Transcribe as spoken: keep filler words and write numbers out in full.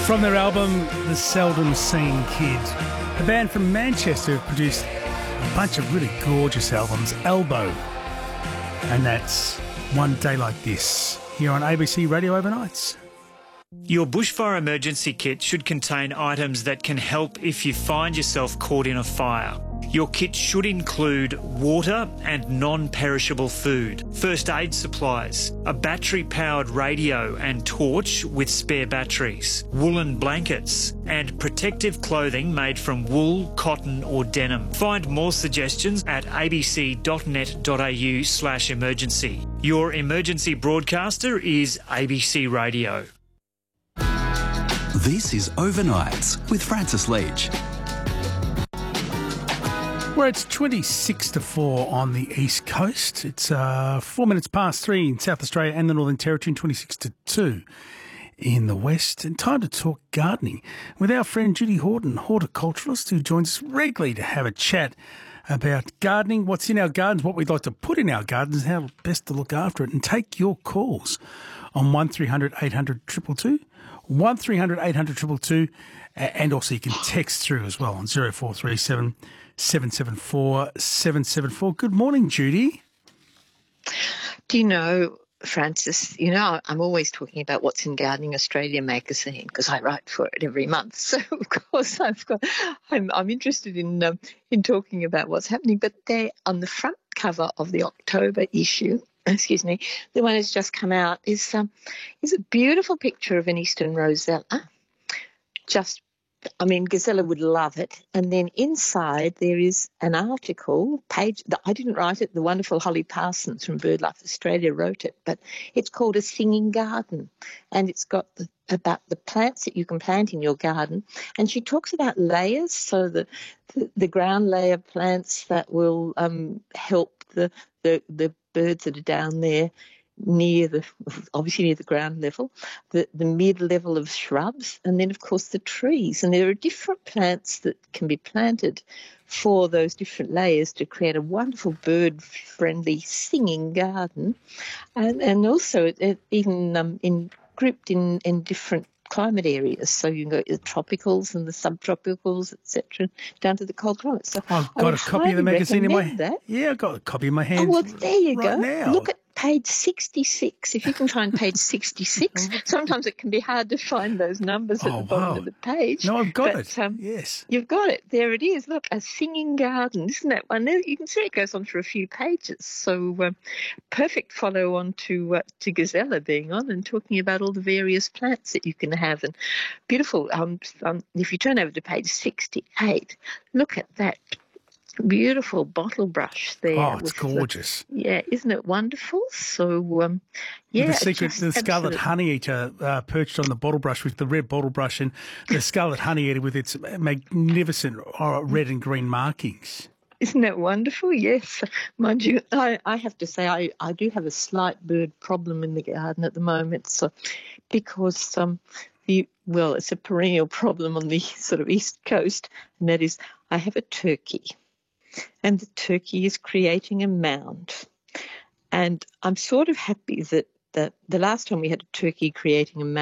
From their album, The Seldom Seen Kid, a band from Manchester have produced a bunch of really gorgeous albums, Elbow, and that's One Day Like This, here on A B C Radio Overnights. Your bushfire emergency kit should contain items that can help if you find yourself caught in a fire. Your kit should include water and non-perishable food, first aid supplies, a battery-powered radio and torch with spare batteries, woolen blankets, and protective clothing made from wool, cotton or denim. Find more suggestions at abc.net.au slash emergency. Your emergency broadcaster is A B C Radio. This is Overnights with Francis Leach. Well, it's twenty-six to four on the East Coast. It's uh, four minutes past three in South Australia and the Northern Territory, and twenty-six to two in the West. And time to talk gardening with our friend Judy Horton, horticulturalist, who joins us regularly to have a chat about gardening, what's in our gardens, what we'd like to put in our gardens, how best to look after it, and take your calls on one three hundred eight hundred two two two, one three hundred eight hundred two two two, and also you can text through as well on zero four three seven seven seven four seven seven four. Good morning, Judy. Do you know, Francis, you know, I'm always talking about what's in Gardening Australia magazine because I write for it every month. So, of course, I've got, I'm, I'm interested in um, in talking about what's happening. But they're on the front cover of the October issue. Excuse me, the one that's just come out is um, is a beautiful picture of an eastern rosella. Just, I mean, Gazella would love it. And then inside there is an article page. I didn't write it. The wonderful Holly Parsons from BirdLife Australia wrote it, but it's called A Singing Garden, and it's got the, about the plants that you can plant in your garden. And she talks about layers, so the the, the ground layer plants that will um, help the the the birds that are down there near the, obviously near the ground level, the, the mid-level of shrubs, and then, of course, the trees. And there are different plants that can be planted for those different layers to create a wonderful bird-friendly singing garden. And, and also it, it even um, in, grouped in, in different climate areas, so you can go to the tropicals and the subtropicals, et cetera, down to the cold climates. So I've got a copy of the magazine in my that. Yeah, I've got a copy in my hand. Oh, well, there you right go. Now. Look at page sixty-six. If you can find page sixty-six, sometimes it can be hard to find those numbers at Oh, the bottom wow. of the page. No, I've got but, it. Um, yes. You've got it. There it is. Look, A Singing Garden. Isn't that one? You can see it goes on for a few pages. So um, perfect follow on to, uh, to Gazella being on and talking about all the various plants that you can have. And beautiful. Um, um, if you turn over to page sixty-eight, look at that beautiful bottle brush there. Oh, it's with gorgeous. The, yeah, isn't it wonderful? So, um, yeah. The secret, just the scarlet absolutely. honeyeater uh, perched on the bottle brush with the red bottle brush, and the scarlet honeyeater with its magnificent uh, red and green markings. Isn't that wonderful? Yes. Mind you, I, I have to say I, I do have a slight bird problem in the garden at the moment, so because um, the well, it's a perennial problem on the sort of east coast, and that is I have a turkey. And the turkey is creating a mound. And I'm sort of happy that, that the last time we had a turkey creating a mound,